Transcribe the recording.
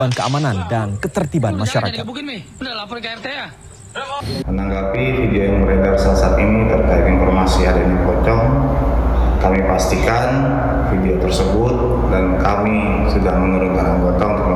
keamanan dan ketertiban masyarakat. Menanggapi video yang beredar saat ini terkait informasi adanya pocong, kami pastikan video tersebut dan kami sudah menurunkan anggota untuk